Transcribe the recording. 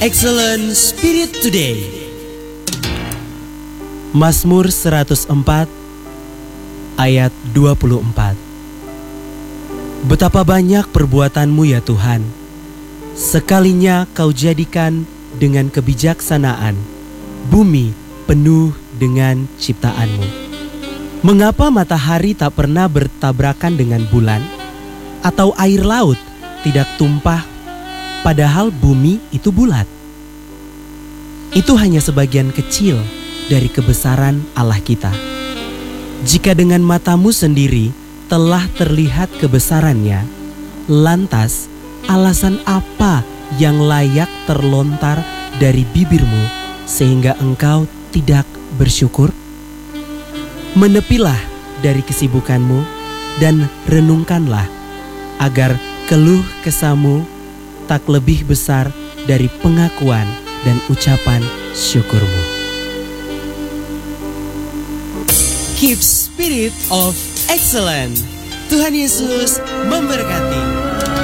Excellent Spirit Today. Mazmur 104 ayat 24. Betapa banyak perbuatanmu ya Tuhan, sekalinya kau jadikan dengan kebijaksanaan bumi penuh dengan ciptaanmu. Mengapa matahari tak pernah bertabrakan dengan bulan, atau air laut tidak tumpah padahal bumi itu bulat? Itu hanya sebagian kecil dari kebesaran Allah kita. Jika dengan matamu sendiri telah terlihat kebesarannya, lantas alasan apa yang layak terlontar dari bibirmu sehingga engkau tidak bersyukur? Menepilah dari kesibukanmu dan renungkanlah, agar keluh kesahmu tak lebih besar dari pengakuan dan ucapan syukurmu. Keep spirit of excellence. Tuhan Yesus memberkati.